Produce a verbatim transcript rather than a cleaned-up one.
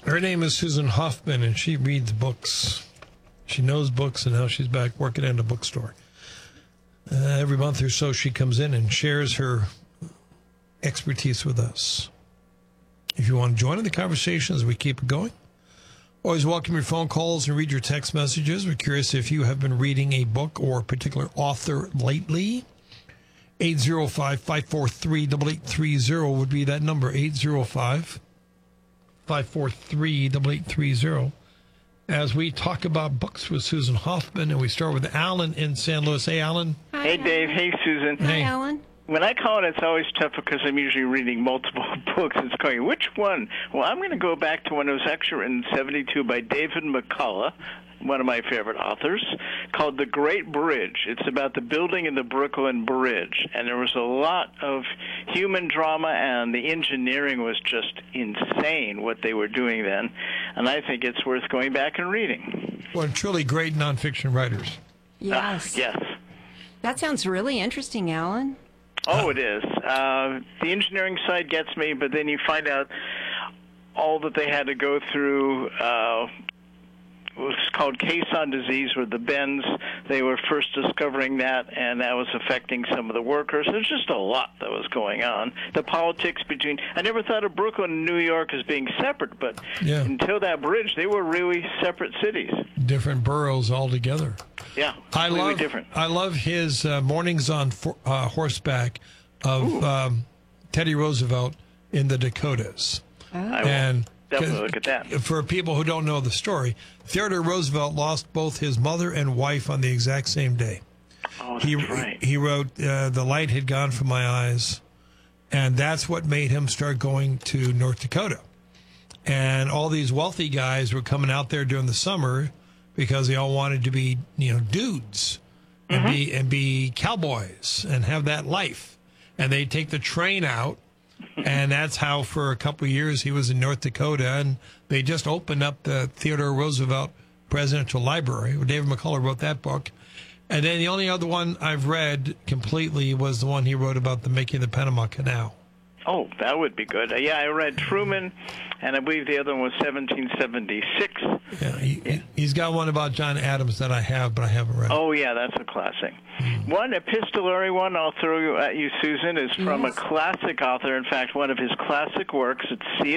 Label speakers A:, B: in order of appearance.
A: Her name is Susan Hoffman, and she reads books. She knows books, and now she's back working in a bookstore. Uh, every month or so, she comes in and shares her expertise with us. If you want to join in the conversation as we keep it going, always welcome your phone calls and read your text messages. We're curious if you have been reading a book or a particular author lately. eight zero five, five four three, eight eight three zero would be that number, eight zero five, five four three, eight eight three zero. As we talk about books with Susan Hoffman, and we start with Alan in San Luis. Hey, Alan.
B: Hi, hey, Dave. Hey, Susan.
A: Hey,
C: Alan.
B: When I call it, it's always tough because I'm usually reading multiple books. It's going, which one? Well, I'm going to go back to one that was actually written in seventy-two by David McCullough, one of my favorite authors, called The Great Bridge. It's about the building of the Brooklyn Bridge. And there was a lot of human drama, and the engineering was just insane, what they were doing then. And I think it's worth going back and reading.
A: Well, truly great nonfiction writers.
C: Yes.
B: Uh, yes.
C: That sounds really interesting, Alan.
B: Oh, it is. Uh, the engineering side gets me, but then you find out all that they had to go through. Uh, it was called Caisson disease, where the bends, they were first discovering that, and that was affecting some of the workers. There's just a lot that was going on. The politics between, I never thought of Brooklyn and New York as being separate, but
A: Yeah.
B: until that bridge, they were really separate cities.
A: Different boroughs altogether.
B: Yeah,
A: I
B: completely
A: love,
B: different.
A: I love his uh, Mornings on for, uh, Horseback of um, Teddy Roosevelt in the Dakotas.
C: Oh.
B: I will
A: And
B: definitely look at that.
A: for people who don't know the story, Theodore Roosevelt lost both his mother and wife on the exact same day.
B: Oh, that's
A: He
B: right.
A: he wrote, uh, "The light had gone from my eyes," and that's what made him start going to North Dakota. And all these wealthy guys were coming out there during the summer because they all wanted to be, you know, dudes and
B: Mm-hmm.
A: be and be cowboys and have that life. And they take the train out, and that's how for a couple of years he was in North Dakota. And they just opened up the Theodore Roosevelt Presidential Library. David McCullough wrote that book. And then the only other one I've read completely was the one he wrote about the making of the Panama Canal.
B: Oh, that would be good. Uh, yeah, I read Truman, and I believe the other one was seventeen seventy-six.
A: Yeah, he,
B: Yeah.
A: he's got one about John Adams that I have, but I haven't read.
B: Oh, yeah, that's a classic. One epistolary one I'll throw you at you, Susan, is from
C: Yes.
B: a classic author. In fact, one of his classic works. It's C